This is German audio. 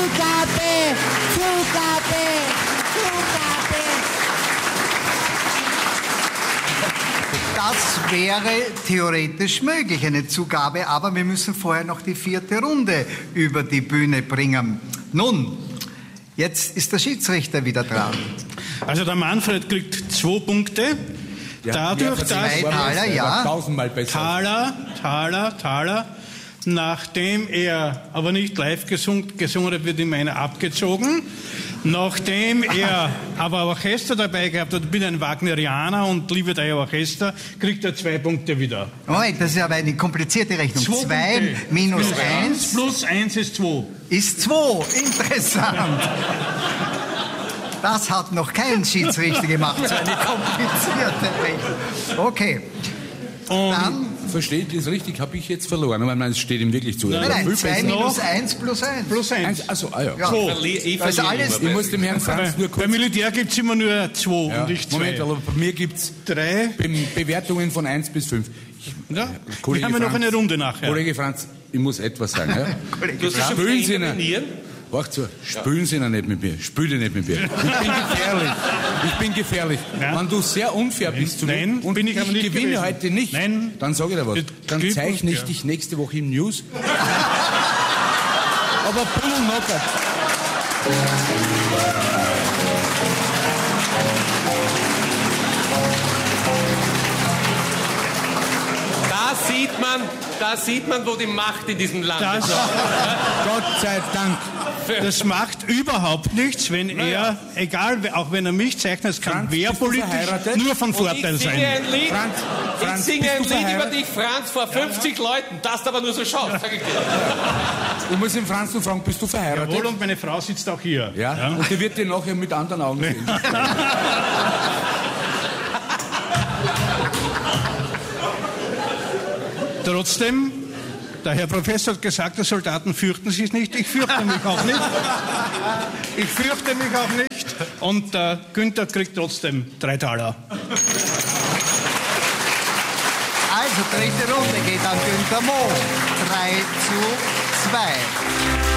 Zugabe, Zugabe, Zugabe. Das wäre theoretisch möglich, eine Zugabe, aber wir müssen vorher noch die 4. Runde über die Bühne bringen. Nun, jetzt ist der Schiedsrichter wieder dran. Also der Manfred kriegt 2 Punkte. Dadurch, dass Taler, ja. Tausendmal besser. Taler, nachdem er aber nicht live gesungen hat, wird ihm einer abgezogen. Nachdem er aber Orchester dabei gehabt hat, ich bin ein Wagnerianer und liebe dein Orchester, kriegt er 2 Punkte wieder. Moment, das ist aber eine komplizierte Rechnung. 2 minus 1 plus 1 ist 2. ist 2. Interessant. Das hat noch kein Schiedsrichter gemacht, so eine komplizierte Rechnung. Okay. Dann Versteht ihr es richtig? Habe ich jetzt verloren? Aber es steht ihm wirklich zu. Nein, 2 minus 1 plus 1. Plus 1. Also, ja. Das ist alles. Ich muss dem Herrn Franz nur kurz... Beim Militär gibt es immer nur 2 Ja, und nicht 2. Moment, aber bei mir gibt es 3. Bewertungen von 1 bis 5. Ja, wir haben ja noch eine Runde nachher. Kollege Franz, ich muss etwas sagen. Ja? Kollege Franz. Spülen Sie ihn. Wacht so, spülen Sie ihn nicht mit mir. Spül dich nicht mit mir. Ich bin gefährlich. Ja. Wenn du sehr unfair bist zu mir Nein, und bin ich aber nicht gewinne gewesen. heute nicht, Nein. dann sage ich dir was. Dann zeichne ich dich nächste Woche im News. Aber Pull Knocker. Da sieht man, wo die Macht in diesem Land ist. Gott sei Dank. Das macht überhaupt nichts, wenn er, egal, auch wenn er mich zeichnet, es kann Franz, bist du wehrpolitisch verheiratet? nur von Vorteil Ich singe sein. ein Lied, Franz, ich singe ein bist du Lied über verheiratet? dich, Franz, vor 50 Leuten. Das aber nur so schaut, sag ich dir. Ich muss den Franz nur fragen, bist du verheiratet? Jawohl, und meine Frau sitzt auch hier. Ja? Und die wird dir nachher mit anderen Augen sehen. Trotzdem, der Herr Professor hat gesagt, die Soldaten fürchten sich nicht. Ich fürchte mich auch nicht. Ich fürchte mich auch nicht. Und Günther kriegt trotzdem 3 Taler. Also, 3. Runde geht an Günther Mohr. 3:2.